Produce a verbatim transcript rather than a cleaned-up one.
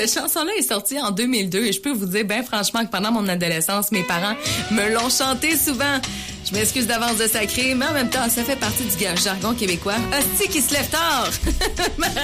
Cette chanson-là est sortie en deux mille deux et je peux vous dire, ben franchement, que pendant mon adolescence, mes parents me l'ont chantée souvent. Je m'excuse d'avance de sacrer, mais en même temps, ça fait partie du jargon québécois. Hostie qui se lève tard!